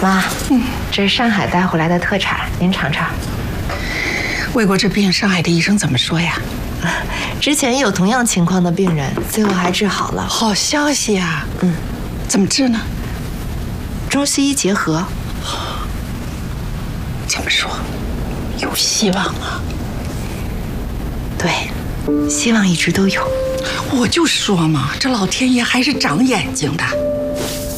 妈，这是上海带回来的特产，您尝尝。 为过这病，上海的医生怎么说呀？ 之前也有同样情况的病人，最后还治好了。 好消息啊！怎么治呢？ 中西医结合。 这么说，有希望啊！ 对，希望一直都有。 我就说嘛，这老天爷还是长眼睛的。